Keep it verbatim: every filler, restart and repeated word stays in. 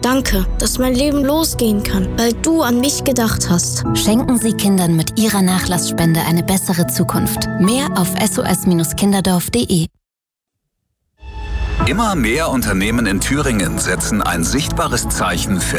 Danke, dass mein Leben losgehen kann, weil du an mich gedacht hast. Schenken Sie Kindern mit Ihrer Nachlassspende eine bessere Zukunft. Mehr auf s o s kinderdorf punkt de. Immer mehr Unternehmen in Thüringen setzen ein sichtbares Zeichen für